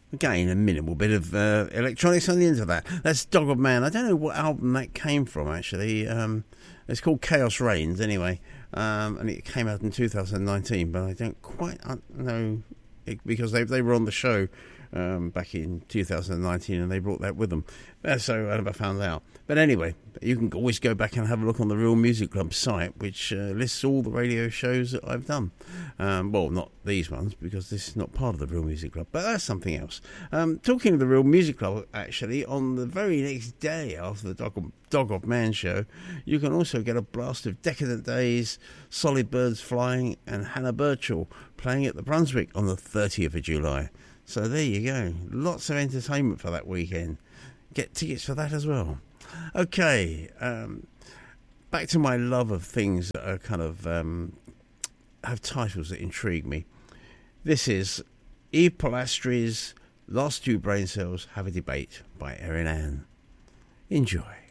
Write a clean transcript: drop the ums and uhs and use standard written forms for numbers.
Again, a minimal bit of electronics on the end of that. That's Dog of Man. I don't know what album that came from, actually. It's called Chaos Reigns, anyway. And it came out in 2019, but I don't quite know, because they were on the show back in 2019, and they brought that with them. So I never found out. But anyway, you can always go back and have a look on the Real Music Club site, which lists all the radio shows that I've done. Well, not these ones, because this is not part of the Real Music Club, but that's something else. Talking of the Real Music Club, actually, on the very next day after the Dog of Man show, you can also get a blast of Decadent Days, Solid Birds Flying, and Hannah Birchall playing at the Brunswick on the 30th of July. So there you go. Lots of entertainment for that weekend. Get tickets for that as well. Okay, back to my love of things that are kind of have titles that intrigue me. This is Eve Polastri's Last Two Brain Cells Have a Debate by Erin Ann. Enjoy.